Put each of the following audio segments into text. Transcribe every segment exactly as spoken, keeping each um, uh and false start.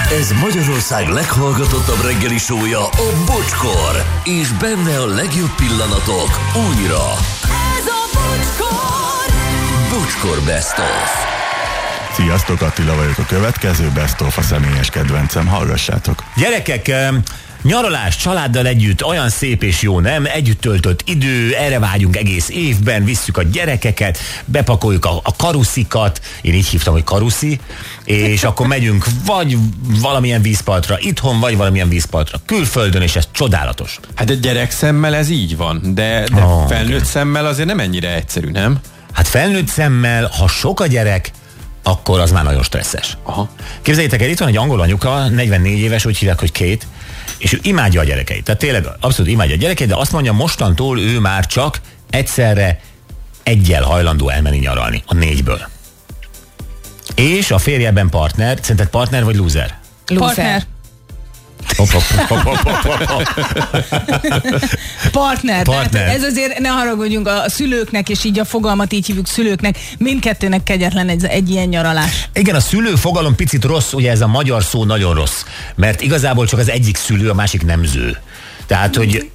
Ez Magyarország leghallgatottabb reggeli show-ja, a Bocskor. És benne a legjobb pillanatok újra. Ez a Bocskor! Bocskor Best of. Sziasztok, Attila vagyok, a következő Best of a személyes kedvencem, hallgassátok. Gyerekek, nyaralás családdal együtt olyan szép és jó, nem? Együtt töltött idő, erre vágyunk egész évben, visszük a gyerekeket, bepakoljuk a, a karuszikat, én így hívtam, hogy karuszi, és akkor megyünk vagy valamilyen vízpartra itthon, vagy valamilyen vízpartra külföldön, és ez csodálatos. Hát egy gyerek szemmel ez így van, de, de Oh, felnőtt okay. szemmel azért nem ennyire egyszerű, nem? Hát felnőtt szemmel, ha sok a gyerek, akkor az már nagyon stresszes. Aha. Képzeljétek el, itt van egy angol anyuka, negyvennégy éves, úgy hívják, hogy Kate, és ő imádja a gyerekeit. Tehát tényleg abszolút imádja a gyerekeit, de azt mondja, mostantól ő már csak egyszerre egyel hajlandó elmenni nyaralni, a négyből. És a férjeben partner, szerinted partner vagy loser? Partner. Hop, hop, hop, hop, hop, hop. Partner. Partner. Tehát ez azért, ne haragudjunk a szülőknek, és így a fogalmat így hívjuk szülőknek, mindkettőnek kegyetlen egy, egy ilyen nyaralás. Igen, a szülő fogalom picit rossz, ugye ez a magyar szó nagyon rossz, mert igazából csak az egyik szülő, a másik nemző. Tehát, hogy...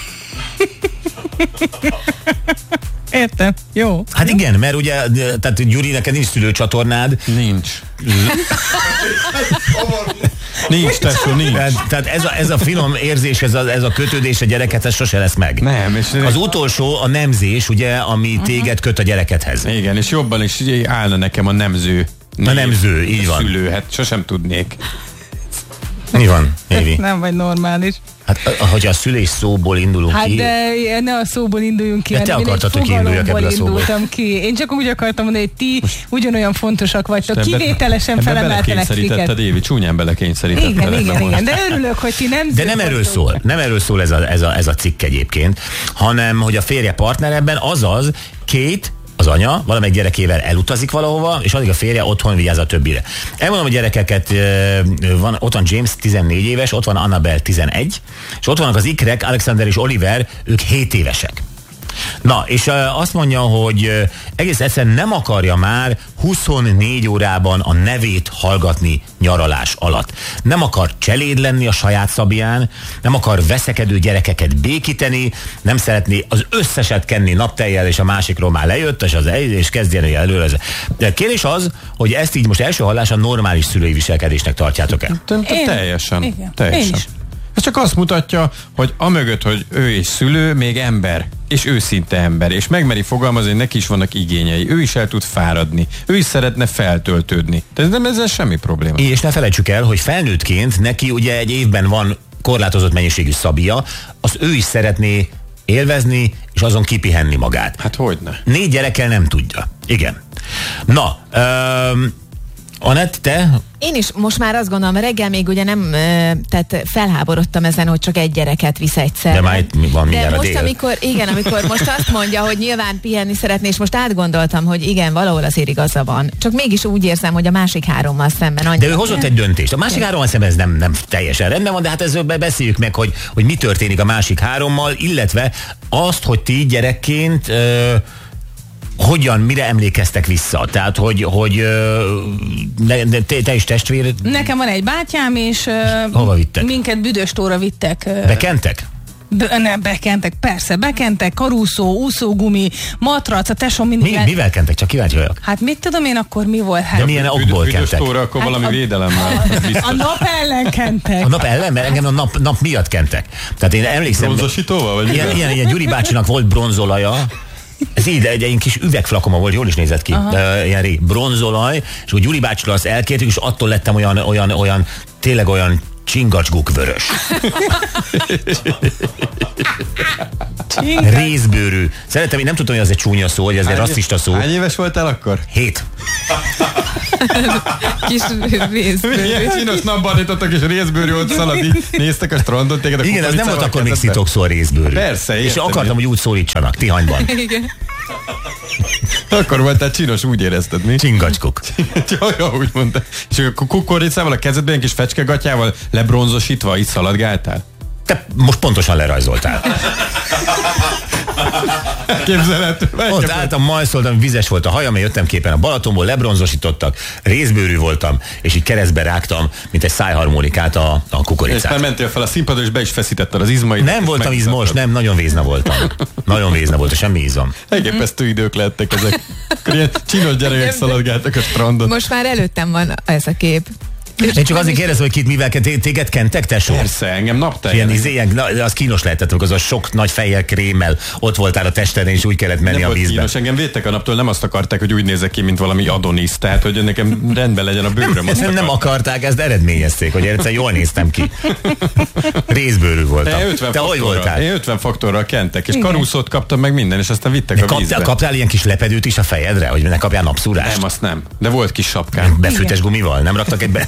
Értem. Jó. Hát igen, mert ugye, tehát Gyuri, neked nincs szülőcsatornád. Nincs. Nincs, tesó, nincs. Tehát, tehát ez, a, ez a finom érzés, ez a, ez a kötődés a gyereket, ez sose lesz meg. Nem, és Az utolsó a nemzés, ugye, ami téged köt a gyerekedhez. igen, és jobban is állna nekem a nemző. A nemző, így van. Szülő, hát sosem tudnék. Mi van, Évi? Nem vagy normális. Hát, hogyha a szülés szóból indulunk Hát ki... de ne a szóból induljunk ki, De te hanem én egy akartad, hogy kiinduljak ebből a szóból. indultam ki. Én csak úgy akartam mondani, hogy ti ugyanolyan fontosak vagytok. Ebbe- Kivételesen ebbe felemeltelek belekényszerítetted, tiket. Évi, csúnyán belekényszerítetted. Igen, ebbe igen, most. igen. De örülök, hogy ti nem De nem erről szól, nem erről szól ez a, ez, a, ez a cikk egyébként, hanem, hogy a férje partner ebben, azaz Kate, az anya, valamelyik gyerekével elutazik valahova, és addig a férje otthon vigyáz a többire. Elmondom a gyerekeket, van, ott van James, tizennégy éves, ott van Annabelle, tizenegy, és ott vannak az ikrek, Alexander és Oliver, ők hét évesek. Na, és azt mondja, hogy egész egyszerűen nem akarja már huszonnégy órában a nevét hallgatni nyaralás alatt. Nem akar cseléd lenni a saját szabján, nem akar veszekedő gyerekeket békíteni, nem szeretné az összeset kenni naptejjel, és a másikról már lejött, és, az, és kezdjen előre. De kérdés az, hogy ezt így most első hallásra normális szülői viselkedésnek tartjátok el? Én- Teljesen. Igen. Teljesen. Én is. Ez csak azt mutatja, hogy amögött, hogy ő is szülő, még ember, és őszinte ember, és megmeri fogalmazni, hogy neki is vannak igényei. Ő is el tud fáradni. Ő is szeretne feltöltődni. Tehát nem ezzel semmi probléma. És ne felejtsük el, hogy felnőttként neki ugye egy évben van korlátozott mennyiségű szabia, azt ő is szeretné élvezni, és azon kipihenni magát. Hát hogyne. Négy gyerekkel nem tudja. Igen. Na, um, Anett, te? Én is most már azt gondolom, reggel még ugye nem, ö, tehát felháborodtam ezen, hogy csak egy gyereket visz egyszerre. De már itt van mindjárt De a most, dél. amikor, igen, amikor most azt mondja, hogy nyilván pihenni szeretné, és most átgondoltam, hogy igen, valahol azért igaza van. Csak mégis úgy érzem, hogy a másik hárommal szemben annyira. De ő hozott egy döntést. A másik hárommal szemben ez nem, nem teljesen rendben van, de hát ezzel beszéljük meg, hogy, hogy mi történik a másik hárommal, illetve azt, hogy ti gyerekként ö, hogyan, mire emlékeztek vissza? Tehát, hogy, hogy ö, ne, ne, te, te is testvér... Nekem van egy bátyám, és uh, Hova vittek? minket Büdöstóra vittek. Uh, Bekentek? Be, nem, bekentek, persze, bekentek, karúszó, úszógumi, matrac, a tesóm Mi, mindig... mivel kentek? Csak kíváncsi vagyok. Hát mit tudom én akkor mi volt? Hát, De milyen okból Büdös kentek? tóra, akkor Hát valami a- védelemmel. a nap ellen kentek. A nap ellen, mert engem a nap, nap miatt kentek. Tehát én emlékszem... Bronzosítóval? Vagy Ilyen, ilyen, ilyen Gyuri bácsinak volt bronzolaja, ez így, egy, egy kis üvegflakoma volt, jól is nézett ki, de ilyen rég, bronzolaj, és úgy Gyuri bácsitól azt elkértük, és attól lettem olyan, olyan, olyan, tényleg olyan csingacsguk vörös. Rézbőrű. Szeretem, én nem tudtam, hogy az egy csúnya szó, hogy ez egy rasszista szó. Hány éves voltál akkor? Hét. Kis részből. Milyen csinos napbarnítottak, és részbőrű ott szalad, így néztek a strandon, téged a Igen, ez nem volt akkor még szitok szó a rézbőrű. Persze, És értem akartam, én. hogy úgy szólítsanak, Tihanyban. Igen. Akkor voltál csinos, úgy érezted, mi? Csingacskuk. Jaj, úgy mondta. És akkor kukoricával a kezedben, ilyen kis fecskegatyával lebronzosítva, itt szaladgáltál? Te most pontosan lerajzoltál. Képzelhető. Ott álltam, majszoltam, vizes volt a hajam, én jöttem képen a Balatonból, lebronzosítottak, részbőrű voltam, és így keresztbe rágtam, mint egy szájharmonikát a, a És kukoricát. már mentél fel a színpadra, és be is feszítetted az izmait. Nem voltam izmos, nem, nagyon vézna voltam. Nagyon vézna volt, semmi izom. Elképesztő idők lettek ezek. Akkor ilyen csinos gyerekek szaladgáltak a strandon. Most már előttem van ez a kép. Én csak azért kérdezem, hogy kit mivel téged kentek, tesó? Persze, engem napteljel. Ilyen, ilyen, na, az kínos lehetett, amikor az a sok nagy fejjel krémmel ott voltál a testen, és úgy kellett menni Nem a volt vízbe. kínos, engem védtek a naptól, nem azt akarták, hogy úgy nézek ki, mint valami Adonis, tehát hogy nekem rendben legyen a bőröm. Ezt nem, nem akarták, ezt eredményezték, hogy egyszer jól néztem ki. Részbőrű voltam. Te, ötven Te hogy faktorral, voltál? Én ötven faktorral kentek, és Igen. karúszót kaptam meg minden, és aztán vittek De a vízbe. kaptál, kaptál ilyen kis lepedőt is a fejedre, hogy ne kapjál napszúrást? Nem, azt nem. De volt kis sapkám. Befűtes gumival? Nem raktak egy be?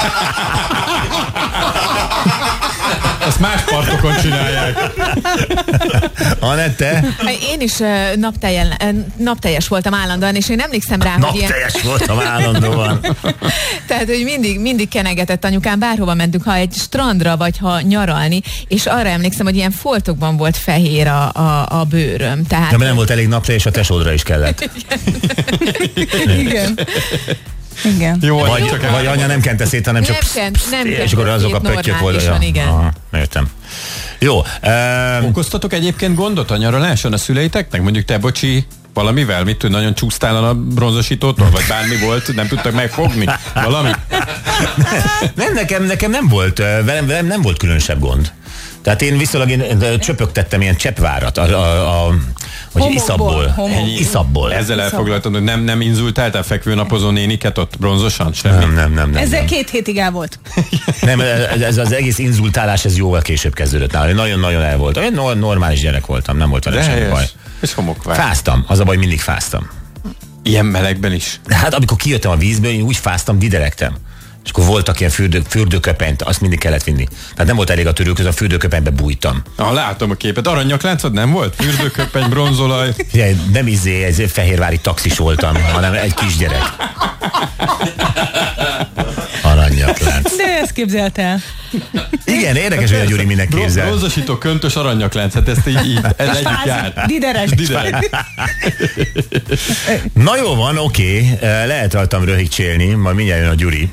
Ezt más partokon csinálják. Anette? Én is uh, napteljen, uh, napteljes voltam állandóan, és én emlékszem rá, hogy ilyen... Napteljes voltam állandóan. Tehát, hogy mindig, mindig kenegetett anyukám, bárhova mentünk, ha egy strandra, vagy ha nyaralni, és arra emlékszem, hogy ilyen foltokban volt fehér a, a, a bőröm. Tehát, De nem volt elég napteljes, a tesódra is kellett. Igen. Igen. Jó, Vagy, csak vagy anya nem kente szét, hanem csak... Nem kent, nem kent és akkor azok a szét pöttyök voltak. normálisan, igen. Aha, értem. Jó. Um, Okoztatok egyébként gondot a nyaraláson a szüleiteknek? Mondjuk te, bocsi, valamivel? Mit tud, nagyon csúsztál a bronzosítótól? Vagy bármi volt, nem tudtak megfogni? Valami? nem, nekem, nekem nem volt, velem, velem nem volt különösebb gond. Tehát én viszonylag én csöpögtettem ilyen cseppvárat, a, a, a, hogy Homokból, iszapból. homokból. Iszapból. Ezzel elfoglaltad, hogy nem, nem inzultáltál fekvőnapozó néniket ott bronzosan? Semmi? Nem, nem, nem. nem, Ezzel nem. két hétig el volt. Nem, ez, ez az egész inzultálás, ez jóval később kezdődött nálam. Én nagyon-nagyon el voltam. Én nor- normális gyerek voltam, nem volt vele De semmi helyes. baj. És homokvár. Fáztam, az a baj, mindig fáztam. Ilyen melegben is. Hát amikor kijöttem a vízből, én úgy fáztam, diderektem. És akkor voltak ilyen fürdő, fürdőköpenyt, azt mindig kellett vinni. Tehát nem volt elég a törőköz, a fürdőköpenybe bújtam. Ah, látom a képet. Aranyakláncod nem volt? Fürdőköpeny, bronzolaj. Ugye, nem izé, egy fehérvári taxis voltam, hanem egy kisgyerek. Aranyaklánc. De ezt képzelt el. Igen, érdekes, hogy a Gyuri minek Bro- képzel. Bronzosító köntös aranyaklánc, hát ezt így, így ez együtt jár. Dideres. Diderek. Na jó van, oké, lehet rajtam röhigcsélni, majd mindjárt jön a Gyuri.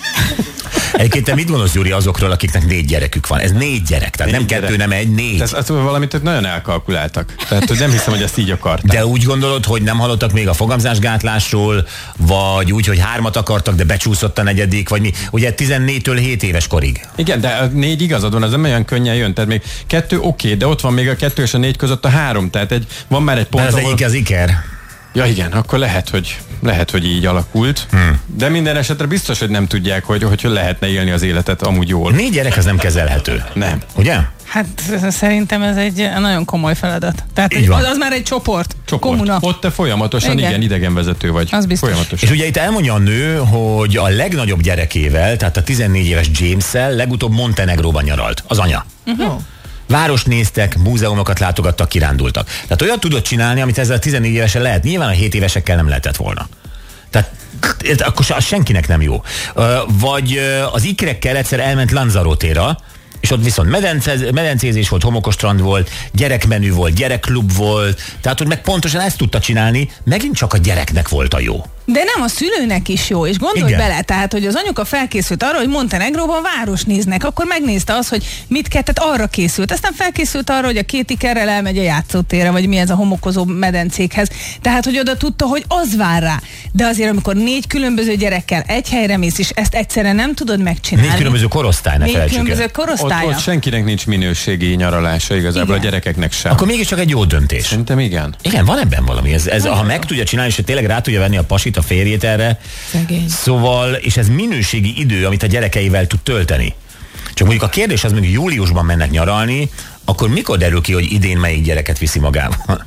Egyébként te mit gondolsz, Gyuri, azokról, akiknek négy gyerekük van? Ez négy gyerek, tehát Négy nem kettő, gyerek. nem egy, négy. Ez, ez valamit nagyon elkalkuláltak. Tehát hogy nem hiszem, hogy ezt így akarták. De úgy gondolod, hogy nem hallottak még a fogamzásgátlásról, vagy úgy, hogy hármat akartak, de becsúszott a negyedik, vagy mi? Ugye tizennégytől hét éves korig. Igen, de a négy igazad van, ez nem olyan könnyen jön. Tehát még kettő oké, de ott van még a kettő és a négy között a három. Tehát egy, van már egy pont, De az ahol... egyik az Iker. Ja igen, akkor lehet, hogy, lehet, hogy így alakult. Hmm. De minden esetre biztos, hogy nem tudják, hogy, hogy lehetne élni az életet amúgy jól. Négy gyerek az nem kezelhető. Nem. Ugye? Hát szerintem ez egy nagyon komoly feladat. Tehát Így egy, van. az, az már egy csoport. Csoport. Kommuna. Ott te folyamatosan, igen, Igen. igen idegenvezető vagy. Az biztos. Folyamatosan. És ugye itt elmondja a nő, hogy a legnagyobb gyerekével, tehát a tizennégy éves James-szel legutóbb Montenegróban nyaralt. Az anya. Uh-huh. Várost néztek, múzeumokat látogattak, kirándultak. Tehát olyat tudott csinálni, amit ezzel a tizennégy évesen lehet. Nyilván a hét évesekkel nem lehetett volna. Tehát ez akkor az senkinek nem jó. Ö, Vagy ö, az ikrekkel egyszer elment Lanzarotéra, és ott viszont medence, medencézés volt, homokos strand volt, gyerekmenü volt, gyerekklub volt, tehát hogy meg pontosan ezt tudta csinálni, megint csak a gyereknek volt a jó. De nem, a szülőnek is jó, és gondolj Igen. bele, tehát, hogy az anyuka felkészült arra, hogy Montenegróban város néznek, akkor megnézte az, hogy mit kell, tehát arra készült. Aztán felkészült arra, hogy a két ikerrel elmegy a játszótérre, vagy mi ez a homokozó medencékhez. Tehát, hogy oda tudta, hogy az vár rá. De azért, amikor négy különböző gyerekkel egy helyre mész, és ezt egyszerre nem tudod megcsinálni. Négy különböző korosztály, ne Négy felejtsük különböző el. Ott, korosztálya. ott senkinek nincs minőségi nyaralása igazából, Igen. a gyerekeknek sem. Akkor mégiscsak egy jó döntés. Szerintem igen. Igen, van ebben valami. Ez, ez, ha meg tudja csinálni, és tényleg rá tudja venni a pasit, a férjét erre. Szegény. Szóval, és ez minőségi idő, amit a gyerekeivel tud tölteni. Csak mondjuk a kérdés az, mondjuk júliusban mennek nyaralni, akkor mikor derül ki, hogy idén melyik gyereket viszi magával?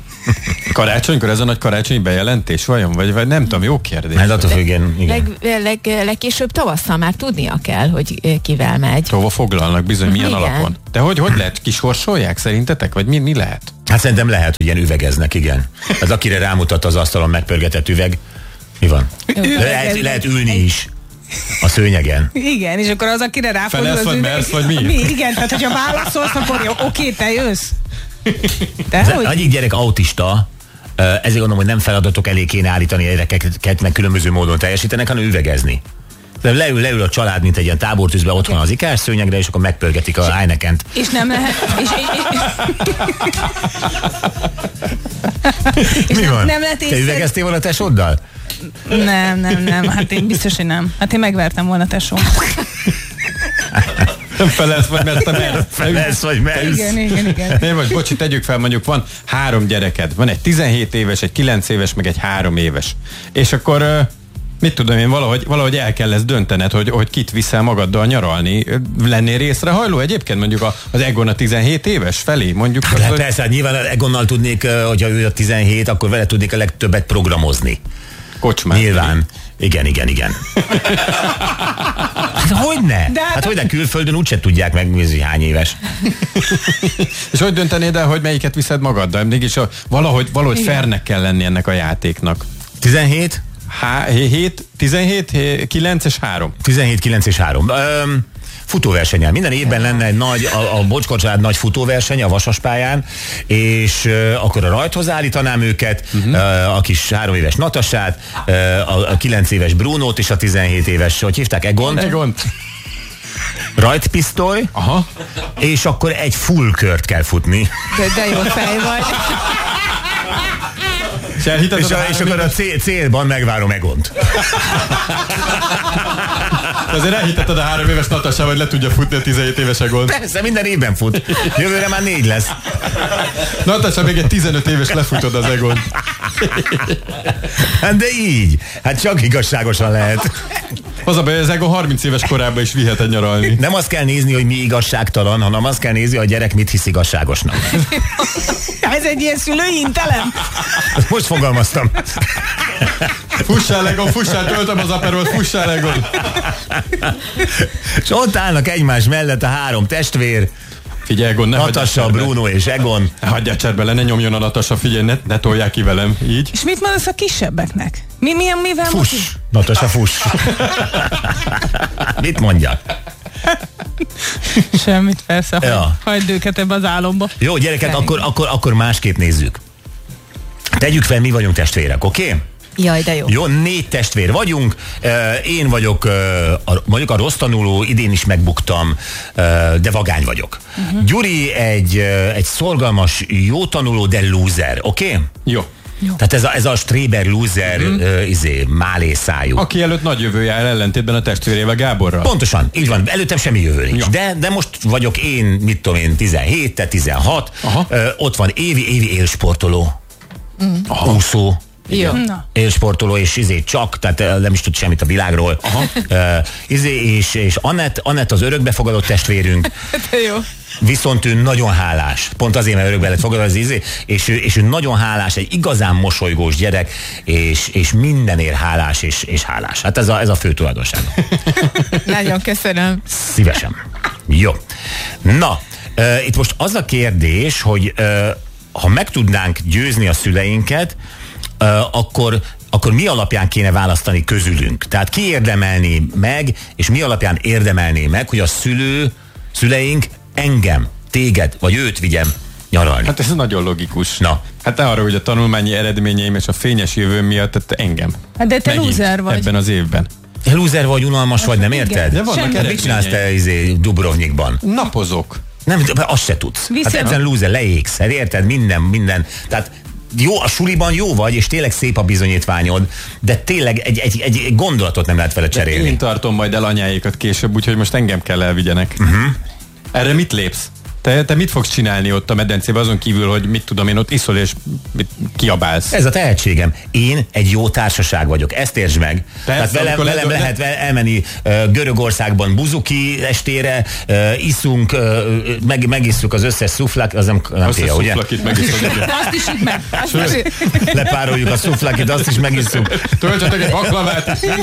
Karácsonykor ez a nagy karácsonyi bejelentés vajon? Vagy, vagy nem tudom, jó kérdés. Ez attól függ, igen. Leg, leg, legkésőbb tavasszal már tudnia kell, hogy eh, kivel megy. Hova foglalnak bizony, milyen Igen. alapon? De hogy, hogy lehet? Kisorsolják szerintetek? Vagy mi, mi lehet? Hát szerintem lehet, hogy ilyen üvegeznek, igen. Az akire rámutat az asztalon megpörgetett üveg. Mi van? De lehet, lehet ülni is. A szőnyegen. Igen, és akkor az, akire ráfordul... Felesz vagy mersz, vagy mi? mi? Igen, tehát hogyha válaszolsz, akkor jó, oké, te jössz. De Az hogy? egyik gyerek autista, ezért gondolom, hogy nem feladatok elé kéne állítani a gyerekeket, meg különböző módon teljesítenek, hanem üvegezni. De leül, leül a család, mint egy ilyen tábortűzbe, ott van az ikás szőnyegre, és akkor megpörgetik a Heinekent. És nem lehet... És, és, és Mi nem, van? nem lehet Te észre... üvegeztél volna tesóddal? Nem, nem, nem. Hát én biztos, hogy nem. Hát én megvertem volna tesóm. Nem felesz vagy mersz, te mersz. Felesz vagy mersz. Igen, igen, igen. Nem, vagy bocsi, tegyük fel, mondjuk van három gyereked. Van egy tizenhét éves, egy kilenc éves, meg egy három éves. És akkor... Mit tudom én, valahogy, valahogy el kell ezt döntened, hogy, hogy kit viszel magaddal nyaralni. Lennél részrehajló egyébként mondjuk a, az Egon a tizenhét éves felé? Mondjuk Hát, az, hát hogy... persze, hát nyilván Egonnal tudnék, hogyha ő a tizenhét, akkor vele tudnék a legtöbbet programozni. Kocsmát. Nyilván. Igen, igen, igen. Hát hogyne? De hát Hát a- hogyne, külföldön úgyse tudják megnézni, hány éves. És hogy döntenéd el, hogy melyiket viszed magaddal? Mégis a, valahogy, valahogy Igen. fairnek kell lenni ennek a játéknak. tizenhét? hét, tizenhét, kilenc és három. tizenhét, kilenc és három. Öm, futóversenyen. Minden évben lenne egy nagy, a, a Bocskor család nagy futóverseny a Vasaspályán, és uh, akkor a rajthoz állítanám őket, uh-huh. uh, a kis három éves Natasát, uh, a, a kilenc éves Brunót és a tizenhét éves, hogy hívták, Egont? Egont. Rajtpisztoly, Aha. és akkor egy full kört kell futni. De, de jó fej vagy. És elhited És, az a a, és három akkor a éves- cél, célban megvárom Egont. Azért elhitetted a három éves Natasával, hogy le tudja futni a tizenhét éves Egont. Persze, minden évben fut. Jövőre már négy lesz. Natasa még egy tizenöt éves lefutod az Egont. Hát de így. Hát csak igazságosan lehet. Az a baj, hogy az Egon harminc éves korában is viheted nyaralni. Nem azt kell nézni, hogy mi igazságtalan, hanem azt kell nézni, hogy a gyerek mit hisz igazságosnak. Ez egy ilyen szülői intelem? Most fogalmaztam. Fussál Egon, fussál, töltöm az aperolt, fussál Egon. És ott állnak egymás mellett a három testvér, Figyelj Egon, ne hagyjál Natasa, cserbe. Bruno és Egon. Ne hagyjál cserbe le, ne nyomjon a Natasa, figyelj, ne, ne tolják ki velem, így. És mit mondasz a kisebbeknek? Mi, milyen, mivel Fuss! motiv- Natasa, fuss! Mit mondjak? Semmit, persze. Ja. Ja. Hagyd őket ebbe az álomba. Jó, gyerekek, akkor, akkor, akkor másképp nézzük. Tegyük fel, mi vagyunk testvérek, oké? Okay? Jaj, de jó. Jó, négy testvér vagyunk, én vagyok a, mondjuk a rossz tanuló, idén is megbuktam, de vagány vagyok. Uh-huh. Gyuri egy, egy szorgalmas, jó tanuló, de loser, oké? Okay? Jó. Jó. Tehát ez a, ez a Stréber loser, uh-huh. uh, izé, málészájú. Aki előtt nagy jövője áll ellentétben a testvérével, Gáborral. Pontosan, így van, előttem semmi jövő nincs. Ja. De, de most vagyok én, mit tudom én, tizenhét, te tizenhat, uh, ott van Évi, Évi élsportoló, uh-huh. úszó, Jó. Na. élsportoló, és izé csak, tehát eh, nem is tud semmit a világról. Aha. Uh, izé, és, és Anett, Anett az örökbefogadott testvérünk, De jó. viszont ő nagyon hálás. Pont azért, mert örökbe lett fogadva az izé, és ő, és ő nagyon hálás, egy igazán mosolygós gyerek, és, és mindenért hálás, és, és hálás. Hát ez a, ez a fő tulajdonság. Nagyon köszönöm. Szívesen. Jó. Na, uh, itt most az a kérdés, hogy uh, ha meg tudnánk győzni a szüleinket, uh, akkor, akkor mi alapján kéne választani közülünk? Tehát ki érdemelné meg, és mi alapján érdemelné meg, hogy a szülő, szüleink engem, téged, vagy őt vigyem nyaralni? Hát ez nagyon logikus. Na. Hát ne arra, hogy a tanulmányi eredményeim és a fényes jövőm miatt tehát engem. Hát de te Megint loser vagy. ebben az évben. Loser vagy, unalmas vagy, nem érted? De vannak Semmi. Mit csinálsz te eredményeim. izé, Dubrovnikban? Napozok. Nem, azt se tudsz. Viszi- Hát egyszerűen loser, leégsz, hát érted? Minden, minden. Tehát jó, a suliban jó vagy, és tényleg szép a bizonyítványod, de tényleg egy, egy, egy gondolatot nem lehet vele cserélni. Én tartom majd el anyáikat később, úgyhogy most engem kell elvigyenek. Uh-huh. Erre mit lépsz? Te, te mit fogsz csinálni ott a medencében, azon kívül, hogy mit tudom én, ott iszol és mit kiabálsz? Ez a tehetségem. Én egy jó társaság vagyok, ezt értsd meg. Tehát velem, amikor velem le- lehet elmenni uh, Görögországban buzuki estére, uh, iszunk, uh, meg, megisszuk az összes szuflák, az nem, nem Azt tél, a ugye? szuflakit megiszod. Azt is itt meg. Azt is. Lepároljuk a szuflákit, azt is megisszuk. Töltsetek egy baklavát, minden.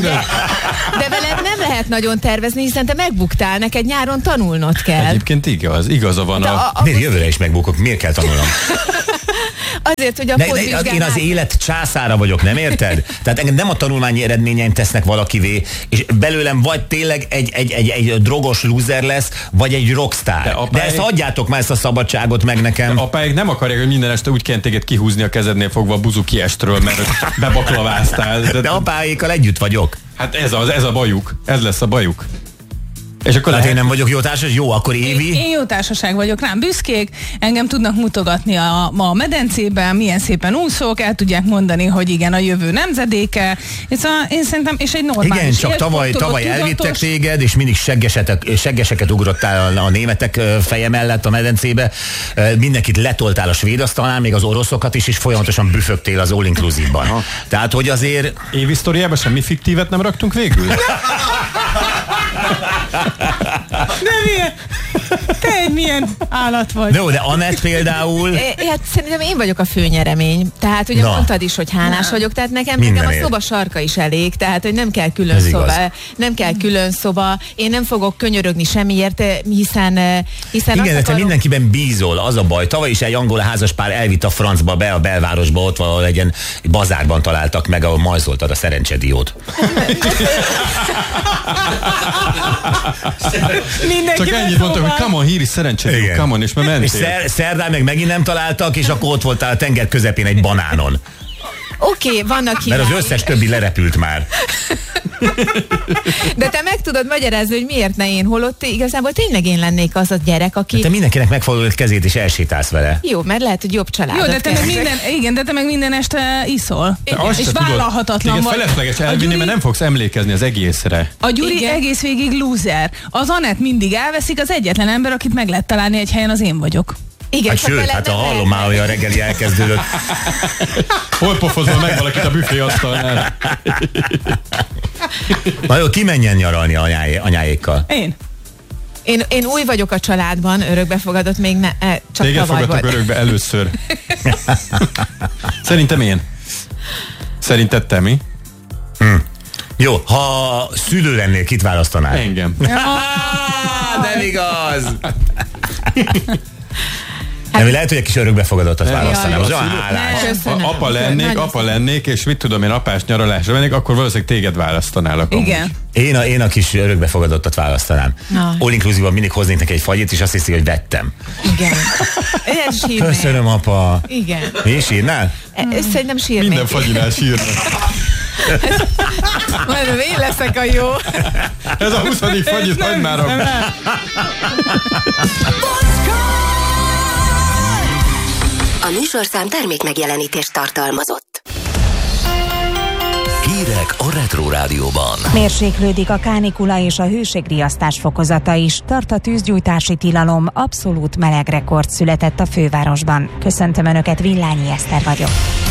De veled nem lehet nagyon tervezni, hiszen te megbuktál, neked nyáron tanulnod kell. Egyébként igaz, igaza van De a... a, a, Miért jövőre is megbukok? Miért kell tanulnom? Azért, hogy a de, de én az élet császára vagyok, nem érted? Tehát engem nem a tanulmányi eredményeim tesznek valakivé, és belőlem vagy tényleg egy, egy, egy, egy drogos loser lesz, vagy egy rockstar. De, apáik... de ezt adjátok már, ezt a szabadságot meg nekem. De apáik nem akarják, hogy minden este úgy kell téged kihúzni a kezednél fogva a buzuki estről, mert bebaklaváztál. De, de apáikkal együtt vagyok. Hát ez, az, ez a bajuk. Ez lesz a bajuk. És akkor hát lehet... én nem vagyok jó társas, jó, akkor Évi? Én, én jó társaság vagyok, rám büszkék, engem tudnak mutogatni a, a medencében, milyen szépen úszok, el tudják mondani, hogy igen, a jövő nemzedéke, és a, én szerintem, és egy normális igen, csak tavaly, tavaly elvittek téged, és mindig seggeseket ugrottál a, a németek feje mellett a medencébe, mindenkit letoltál a svéd asztalnál, még az oroszokat is, és folyamatosan büfögtél az All Inclusive-ban. Tehát, hogy azért... Évi sztoriában semmi fiktívet nem raktunk végül? De milyen? Te egy milyen állat vagy. De jó, de Anett például... É, hát szerintem én vagyok a főnyeremény. Tehát ugye Na. mondtad is, hogy hálás vagyok, tehát nekem, nekem a szoba sarka is elég, tehát hogy nem kell külön Ez szoba. igaz. Nem kell külön szoba. Én nem fogok könyörögni semmiért, hiszen... hiszen igen, de te akarom... mindenkiben bízol, az a baj. Tavaly is egy angol házaspár elvitt a francba be, a belvárosba, ott valahol egy ilyen bazárban találtak meg, ahol majzoltad a szerencsediót. Csak ennyit mondtam, hogy come on, híri szerencsét, come on, és már mentél. És szer, szerdán meg megint nem találtak, és akkor ott voltál a tenger közepén egy banánon. Oké, okay, vannak hibái. Mert az összes többi lerepült már. De te meg tudod magyarázni, hogy miért ne én, holott igazából tényleg én lennék az a gyerek, aki... De te mindenkinek megfogod a kezét és elsétálsz vele. Jó, mert lehet, hogy jobb családot. Jó, de te meg minden, igen, de te meg minden este iszol. És vállalhatatlan vagy. Felesleges elvinni, Gyuri... mert nem fogsz emlékezni az egészre. A Gyuri igen. egész végig loser. Az Anett mindig elveszik, az egyetlen ember, akit meg lehet találni egy helyen, az én vagyok. Igen, hát sőt, hát a hallom már, hogy a reggeli elkezdődött. Hol pofozol meg valakit a büfé asztalnál? Na jó, ki menjen nyaralni anyáé, anyáékkal? Én. Én, én új vagyok a családban, örökbefogadott még ne, e, csak Téged tavaly fogadtak volt. örökbe először. Szerintem én. Szerinted te mi? Hm. Jó, ha szülő lennél, kit választanál? Engem. Nem igaz! Hát, nem, lehet, hogy egy kis örökbefogadottat választanám. Az olyan hálás. Ha apa lennék, apa lennék, és mit tudom én, apás nyaralásra mennék, akkor valószínűleg téged választanálak. Igen. Én a, én a kis örökbefogadottat választanám. All Inclusive-ban mindig hoznék neki egy fagyit, és azt hiszi, hogy vettem. Igen. Köszönöm, apa. Igen. Mi sírnál? Szerintem sírnék. Minden fagyinál sírnak. Majd én leszek a jó. Ez a huszadik fagyit, hagyd már a... A műsorszám termék megjelenítést tartalmazott. Hírek a Retro Rádióban. Mérséklődik a kánikula és a hőségriasztás fokozata is. Tart a tűzgyújtási tilalom, abszolút meleg rekord született a fővárosban. Köszöntöm Önöket, Villányi Eszter vagyok.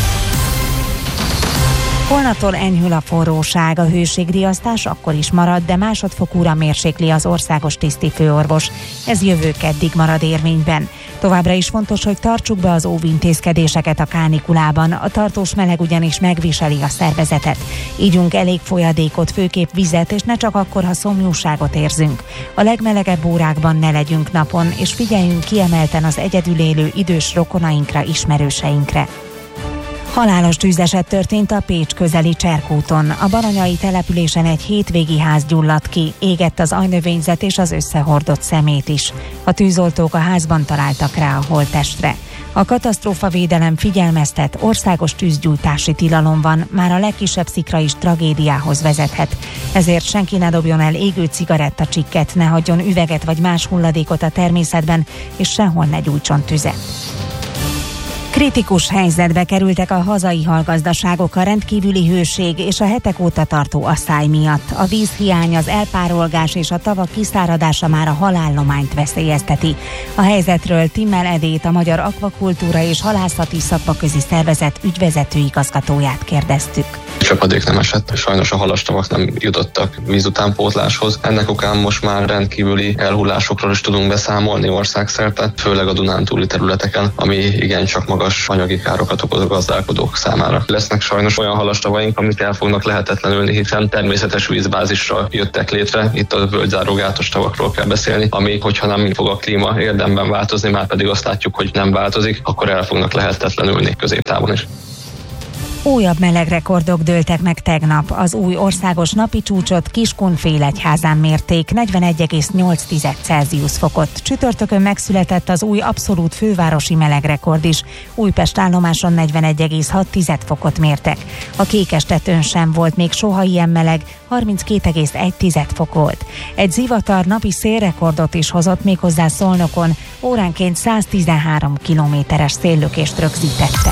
Holnaptól enyhül a forróság, a hőségriasztás akkor is marad, de másodfokúra mérsékli az országos tisztifőorvos. Ez jövő keddig marad érvényben. Továbbra is fontos, hogy tartsuk be az óvintézkedéseket a kánikulában, a tartós meleg ugyanis megviseli a szervezetet. Ígyunk elég folyadékot, főképp vizet, és ne csak akkor, ha szomjúságot érzünk. A legmelegebb órákban ne legyünk napon, és figyeljünk kiemelten az egyedül élő idős rokonainkra, ismerőseinkre. Halálos tűzeset történt a Pécs közeli Cserkúton. A baranyai településen egy hétvégi ház gyulladt ki, égett az ajnövényzet és az összehordott szemét is. A tűzoltók a házban találtak rá a holttestre. A katasztrófavédelem figyelmeztet, országos tűzgyújtási tilalom van, már a legkisebb szikra is tragédiához vezethet. Ezért senki ne dobjon el égő cigarettacsikket, ne hagyjon üveget vagy más hulladékot a természetben, és sehol ne gyújtson tüzet. Kritikus helyzetbe kerültek a hazai halgazdaságok a rendkívüli hőség és a hetek óta tartó asszály miatt. A vízhiány, az elpárolgás és a tavak kiszáradása már a halállományt veszélyezteti. A helyzetről Timmel Edét, a Magyar Akvakultúra és Halászati Szakmaközi Szervezet ügyvezető igazgatóját kérdeztük. Csapadék nem esett, sajnos a halastavak nem jutottak vízutánpótláshoz. Ennek okán most már rendkívüli elhullásokról is tudunk beszámolni országszerte, főleg a Dunántúli területeken, ami igencsak magas magas anyagi károkat okoz a gazdálkodók számára. Lesznek sajnos olyan halastavaink, amik el fognak lehetetlenülni, hiszen természetes vízbázisra jöttek létre. Itt a völgyzárógátos tavakról kell beszélni, ami, hogyha nem fog a klíma érdemben változni, már pedig azt látjuk, hogy nem változik, akkor el fognak lehetetlenülni középtávon is. Újabb melegrekordok dőltek meg tegnap. Az új országos napi csúcsot Kiskunfélegyházán mérték, negyvenegy egész nyolc Celsius fokot. Csütörtökön megszületett az új abszolút fővárosi melegrekord is. Újpest állomáson negyvenegy egész hat fokot mértek. A Kékestetőn sem volt még soha ilyen meleg, harminckét egész egy fok volt. Egy zivatar napi szélrekordot is hozott, méghozzá Szolnokon, óránként száztizenhárom kilométeres széllökést rögzítette.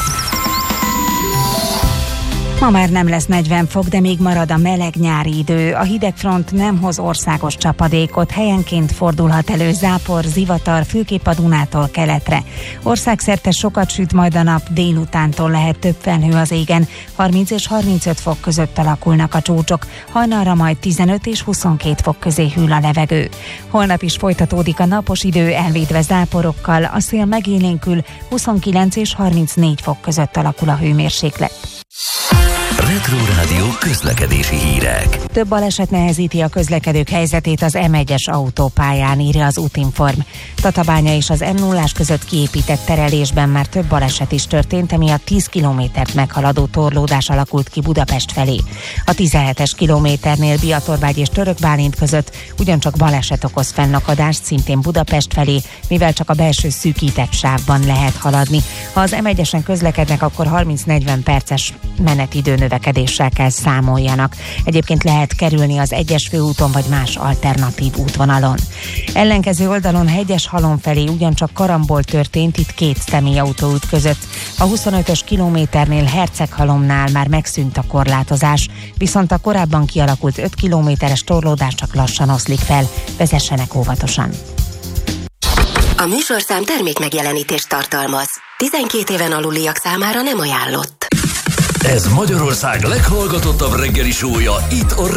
Ma már nem lesz negyven fok, de még marad a meleg nyári idő. A hidegfront nem hoz országos csapadékot, helyenként fordulhat elő zápor, zivatar, főképp a Dunától keletre. Országszerte sokat süt majd a nap, délutántól lehet több felhő az égen, harminc és harmincöt fok között alakulnak a csúcsok, hajnalra majd tizenöt és huszonkét fok közé hűl a levegő. Holnap is folytatódik a napos idő, elvédve záporokkal, a szél megélénkül, huszonkilenc és harmincnégy fok között alakul a hőmérséklet. Retro Rádió közlekedési hírek. Több baleset nehezíti a közlekedők helyzetét az em egyes autópályán, írja az Útinform. Tatabánya és az em nullás között kiépített terelésben már több baleset is történt, emiatt tíz kilométert meghaladó torlódás alakult ki Budapest felé. A tizenhetes kilométernél Biatorbágy és Törökbálint között ugyancsak baleset okoz fennakadást, szintén Budapest felé, mivel csak a belső szűkített sávban lehet haladni. Ha az em egyesen közlekednek, akkor harminc-negyven perces menetidő növekedéssel kell számoljanak. Egyébként lehet kerülni az egyes főúton vagy más alternatív útvonalon. Ellenkező oldalon Hegyeshalom felé ugyancsak karambol történt, itt két személyautó ütközött. A huszonötös kilométernél Herceghalomnál már megszűnt a korlátozás, viszont a korábban kialakult öt kilométeres torlódás csak lassan oszlik fel. Vezessenek óvatosan. A műsorszám termék megjelenítést tartalmaz. tizenkét éven aluliak számára nem ajánlott. Ez Magyarország leghallgatottabb reggeli show-ja itt a